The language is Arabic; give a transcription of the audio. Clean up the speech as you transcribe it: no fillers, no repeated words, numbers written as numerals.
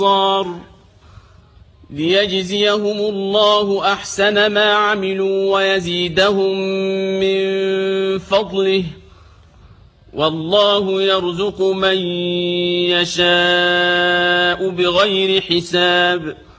ليجزيهم الله أحسن ما عملوا ويزيدهم من فضله والله يرزق من يشاء بغير حساب